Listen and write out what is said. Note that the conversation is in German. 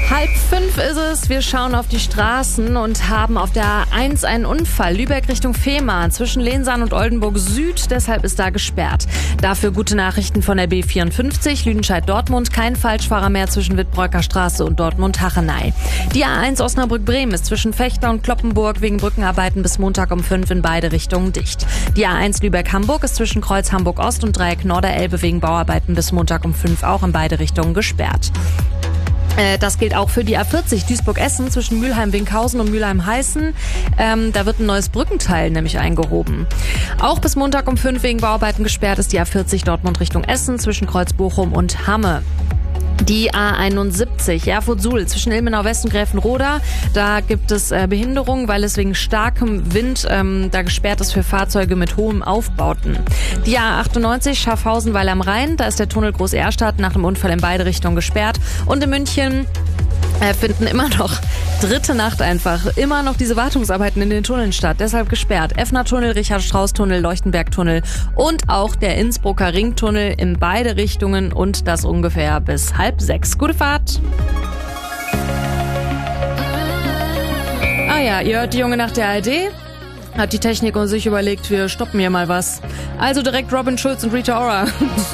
4:30 ist es. Wir schauen auf die Straßen und haben auf der A1 einen Unfall. Lübeck Richtung Fehmarn zwischen Lensahn und Oldenburg Süd. Deshalb ist da gesperrt. Dafür gute Nachrichten von der B54 Lüdenscheid-Dortmund. Kein Falschfahrer mehr zwischen Wittbreuker Straße und Dortmund-Hachenay. Die A1 Osnabrück-Bremen ist zwischen Fechter und Kloppenburg wegen Brückenarbeiten bis Montag um 5 in beide Richtungen dicht. Die A1 Lübeck-Hamburg ist zwischen Kreuz Hamburg-Ost und Dreieck Norderelbe wegen Bauarbeiten bis Montag um 5 auch in beide Richtungen gesperrt. Das gilt auch für die A40 Duisburg-Essen zwischen Mülheim-Winkhausen und Mülheim-Heißen. Da wird ein neues Brückenteil nämlich eingehoben. Auch bis Montag um 5 wegen Bauarbeiten gesperrt ist die A40 Dortmund Richtung Essen zwischen Kreuz Bochum und Hamme. Die A71 Erfurt-Suhl zwischen Ilmenau West und Gräfenroda. Da gibt es Behinderungen, weil es wegen starkem Wind da gesperrt ist für Fahrzeuge mit hohem Aufbauten. Die A98 Schaffhausen-Weil am Rhein. Da ist der Tunnel Groß-Ehrstadt nach dem Unfall in beide Richtungen gesperrt. Und in München finden immer noch dritte Nacht einfach immer noch diese Wartungsarbeiten in den Tunneln statt. Deshalb gesperrt. Effner-Tunnel, Richard-Strauß-Tunnel, Leuchtenberg-Tunnel und auch der Innsbrucker Ringtunnel in beide Richtungen und das ungefähr bis 5:30. Gute Fahrt! Ah ja, ihr hört die Junge nach der ARD? Hat die Technik und sich überlegt, wir stoppen hier mal was. Also direkt Robin Schulz und Rita Ora.